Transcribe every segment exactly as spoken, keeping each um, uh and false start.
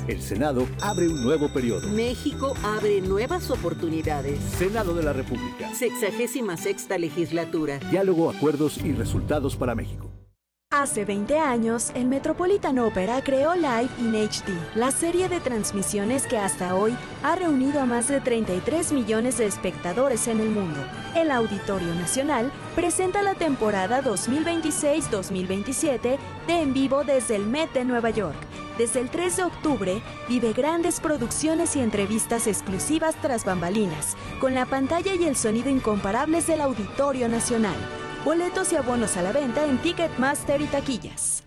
El Senado abre un nuevo periodo. México abre nuevas oportunidades. Senado de la República. Sexagésima sexta legislatura. Diálogo, acuerdos y resultados para México. Hace veinte años, el Metropolitan Opera creó Live in H D, la serie de transmisiones que hasta hoy ha reunido a más de treinta y tres millones de espectadores en el mundo. El Auditorio Nacional presenta la temporada dos mil veintiséis dos mil veintisiete de En Vivo desde el Met de Nueva York. Desde el tres de octubre, vive grandes producciones y entrevistas exclusivas tras bambalinas, con la pantalla y el sonido incomparables del Auditorio Nacional. Boletos y abonos a la venta en Ticketmaster y taquillas.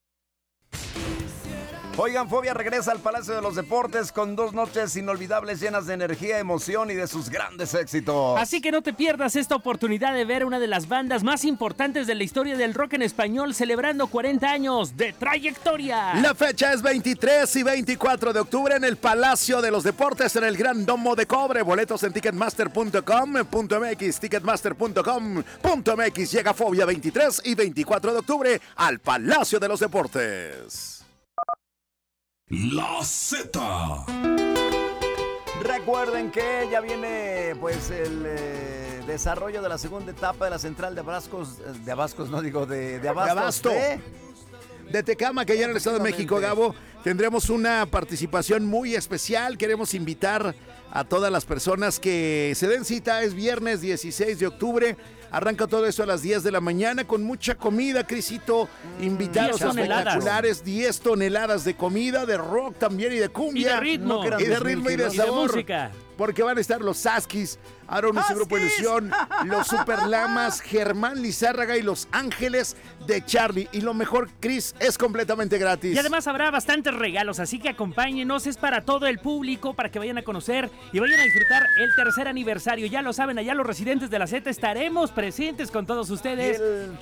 Oigan, Fobia regresa al Palacio de los Deportes con dos noches inolvidables llenas de energía, emoción y de sus grandes éxitos. Así que no te pierdas esta oportunidad de ver una de las bandas más importantes de la historia del rock en español celebrando cuarenta años de trayectoria. La fecha es veintitrés y veinticuatro de octubre en el Palacio de los Deportes en el Gran Domo de Cobre. Boletos en ticketmaster punto com punto m x, ticketmaster punto com punto m x. Llega Fobia veintitrés y veinticuatro de octubre al Palacio de los Deportes. La Z. Recuerden que ya viene pues el eh, desarrollo de la segunda etapa de la central de Abascos, de Abascos no digo, de, de Abastos. De Abasto. ¿eh? De Tecama, que ya en el Estado de México, Gabo, tendremos una participación muy especial. Queremos invitar a todas las personas que se den cita. Es viernes dieciséis de octubre. Arranca todo eso a las diez de la mañana con mucha comida, Crisito. Invitados espectaculares, diez toneladas de comida, de rock también y de cumbia. Y de ritmo. Y de ritmo y de sabor. Y de música. Porque van a estar los Saskis, Aaron y su grupo Ilusión, los Superlamas, Germán Lizárraga y los Ángeles de Charlie. Y lo mejor, Chris, es completamente gratis. Y además habrá bastantes regalos, así que acompáñenos. Es para todo el público, para que vayan a conocer y vayan a disfrutar el tercer aniversario. Ya lo saben, allá los residentes de la Z estaremos presentes con todos ustedes. El...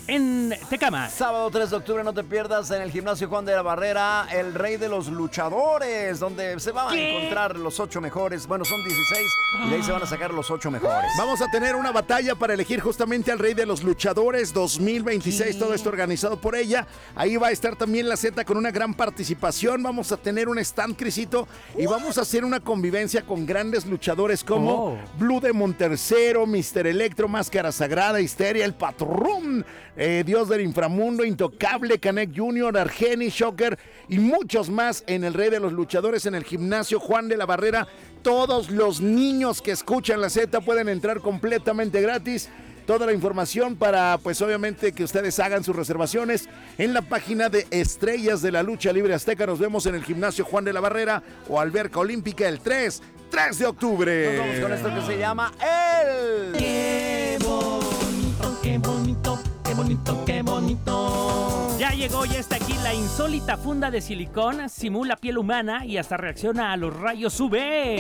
en Tecama. Sábado tres de octubre, no te pierdas en el Gimnasio Juan de la Barrera, el Rey de los Luchadores, donde se van ¿Qué? a encontrar los ocho mejores. Bueno, son dieciséis y de ahí se van a sacar los ocho mejores. Vamos a tener una batalla para elegir justamente al Rey de los Luchadores dos mil veintiséis, ¿Qué? Todo esto organizado por ella. Ahí va a estar también la Z con una gran participación. Vamos a tener un stand, Crisito, y vamos a hacer una convivencia con grandes luchadores como oh. Blue Demon tercero, mister Electro, Máscara Sagrada, Histeria, El Patrón, Eh, Dios del Inframundo, Intocable, Canek junior, Argeni, Shocker y muchos más en el Rey de los Luchadores en el Gimnasio Juan de la Barrera. Todos los niños que escuchan la Z pueden entrar completamente gratis. Toda la información para, pues obviamente, que ustedes hagan sus reservaciones en la página de Estrellas de la Lucha Libre Azteca. Nos vemos en el Gimnasio Juan de la Barrera o Alberca Olímpica el tres de octubre. Nos vamos con esto que se llama El... ¡Qué bonito, qué bonito! ¡Qué bonito, qué bonito! Ya llegó, ya está aquí la insólita funda de silicón, simula piel humana y hasta reacciona a los rayos U V.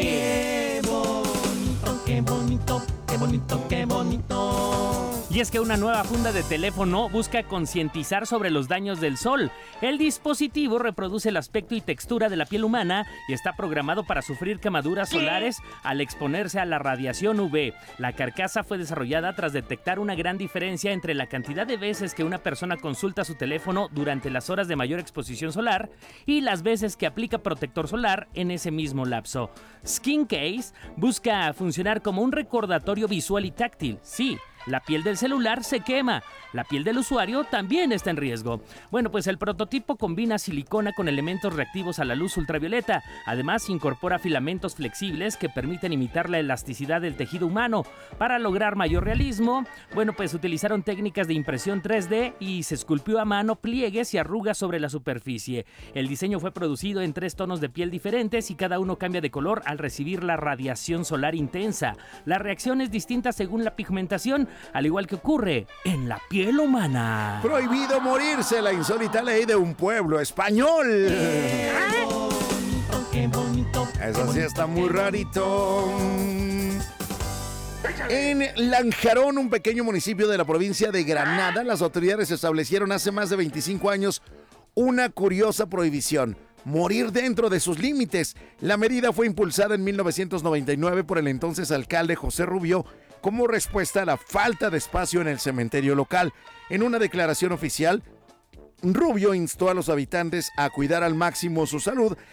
¡Qué bonito, qué bonito, qué bonito, qué bonito! Y es que una nueva funda de teléfono busca concientizar sobre los daños del sol. El dispositivo reproduce el aspecto y textura de la piel humana y está programado para sufrir quemaduras solares al exponerse a la radiación U V. La carcasa fue desarrollada tras detectar una gran diferencia entre la cantidad de veces que una persona consulta su teléfono durante las horas de mayor exposición solar y las veces que aplica protector solar en ese mismo lapso. Skin Case busca funcionar como un recordatorio visual y táctil. Sí, la piel del celular se quema, la piel del usuario también está en riesgo. Bueno, pues el prototipo combina silicona con elementos reactivos a la luz ultravioleta. Además, incorpora filamentos flexibles que permiten imitar la elasticidad del tejido humano. Para lograr mayor realismo, bueno, pues utilizaron técnicas de impresión tres D y se esculpió a mano pliegues y arrugas sobre la superficie. El diseño fue producido en tres tonos de piel diferentes y cada uno cambia de color al recibir la radiación solar intensa. La reacción es distinta según la pigmentación, al igual que ocurre en la piel humana. Prohibido morirse, la insólita ley de un pueblo español. Qué bonito, qué bonito, qué Eso sí está muy rarito. En Lanjarón, un pequeño municipio de la provincia de Granada, las autoridades establecieron hace más de veinticinco años una curiosa prohibición: morir dentro de sus límites. La medida fue impulsada en mil novecientos noventa y nueve por el entonces alcalde José Rubio como respuesta a la falta de espacio en el cementerio local. En una declaración oficial, Rubio instó a los habitantes a cuidar al máximo su salud